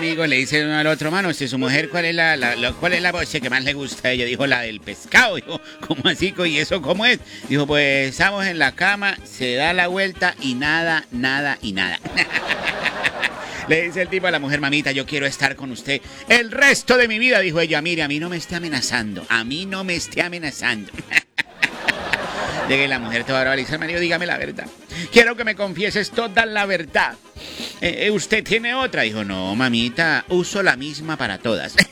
amigos, le dice uno al otro, mano, si su mujer, ¿cuál es cuál es la voz que más le gusta a ella? Dijo, la del pescado. Dijo, ¿cómo así? ¿Y eso cómo es? Dijo, pues estamos en la cama, se da la vuelta y nada, nada y nada. Le dice el tipo a la mujer, mamita, yo quiero estar con usted el resto de mi vida. Dijo ella, mire, a mí no me esté amenazando. A mí no me esté amenazando. Llegué la mujer toda brava, le dice, marido, dígame la verdad. Quiero que me confieses toda la verdad. ¿Usted tiene otra? Dijo, no, mamita, uso la misma para todas.